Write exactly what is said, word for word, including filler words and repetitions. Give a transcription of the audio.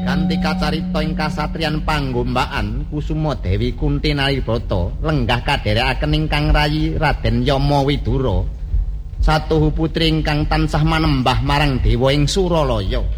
Kanthi kacarita ing kasatriyan panggombakan Kusuma Dewi Kunti Nalibata lenggah kadherekaken ingkang rayi Raden Yama Widura satuhu putri ingkang tansah manembah marang dewa ing Suralaya.